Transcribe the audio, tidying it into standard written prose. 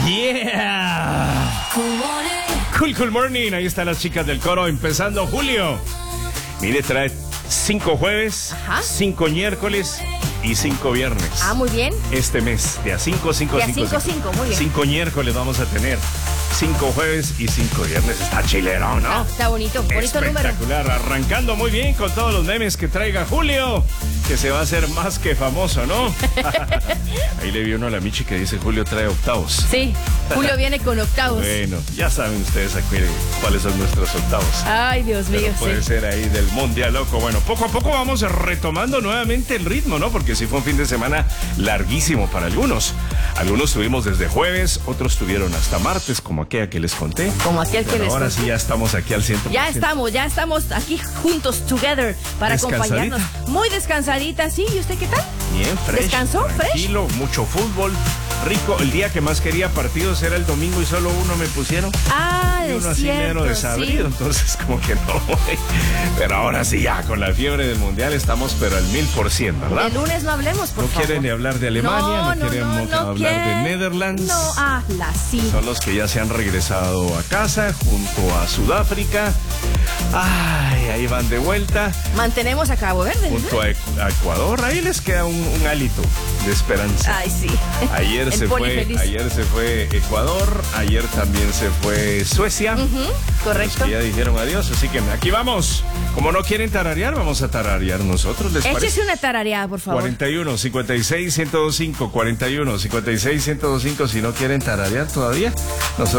Yeah. Cool Morning. Ahí están las chicas del coro empezando julio. Mire, trae 5 jueves, 5 miércoles y 5 viernes. Ah, muy bien. Este mes, de a 5, muy bien. 5 miércoles vamos a tener. 5 jueves y 5 viernes. Está chilero, ¿no? Está bonito número. Espectacular. Arrancando muy bien con todos los memes que traiga Julio, que se va a hacer más que famoso, ¿no? Ahí le vi uno a la Michi que dice Julio trae octavos. Sí, Julio viene con octavos. Bueno, ya saben ustedes aquí cuáles son nuestros octavos. Ay, Dios mío. Pero puede ser ahí del Mundial Loco. Bueno, poco a poco vamos retomando nuevamente el ritmo, ¿no? Porque sí fue un fin de semana larguísimo para algunos. Algunos tuvimos desde jueves, otros tuvieron hasta martes, como aquella que les conté. Como aquel que les conté. Ahora sí ya estamos aquí al 100%. Ya estamos aquí juntos, together, para acompañarnos. Muy descansadita, ¿sí? ¿Y usted qué tal? Bien, fresh. ¿Descansó? Tranquilo, Fresh. mucho fútbol, rico. El día que más quería partidos era el domingo y solo uno me pusieron. Ah, y uno es así cierto, mero desabrido, sí. Entonces como que no. Pero ahora sí ya, con la fiebre del Mundial estamos pero al 1000%, ¿verdad? El lunes no hablemos, por favor. No quieren ni hablar de Alemania, no quieren hablar de Netherlands. No, sí. Son los que ya se han regresado a casa junto a Sudáfrica. Ay, ahí van de vuelta. Mantenemos a Cabo Verde, ¿no? Junto a Ecuador, ahí les queda un hálito de esperanza. Ay, sí. Ayer se fue Ecuador, ayer también se fue Suecia. Correcto. Los que ya dijeron adiós, así que aquí vamos. Como no quieren tararear, vamos a tararear nosotros, ¿les parece? Échese una tarareada, por favor. 41 56 1025, 41 56 1025. Si no quieren tararear todavía, nosotros